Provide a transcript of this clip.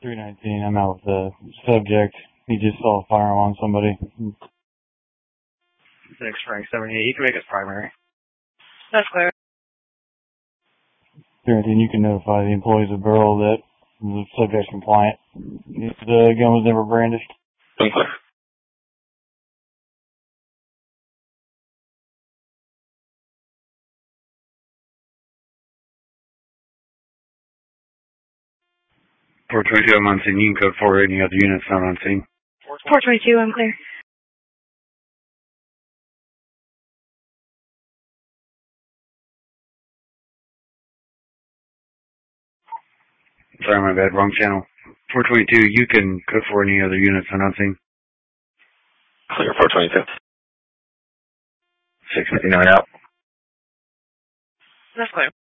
319, I'm out with the subject. He just saw a firearm on somebody. 6 Frank 78, you can make us primary. That's clear. 319, you can notify the employees of Burl that the subject's compliant. The gun was never brandished. Clear. I'm on scene. You can code 4 any other units not on scene. 422, I'm clear. Sorry, my bad. Wrong channel. 422, you can code 4 any other units not on scene. Clear 422. 659 out. That's clear.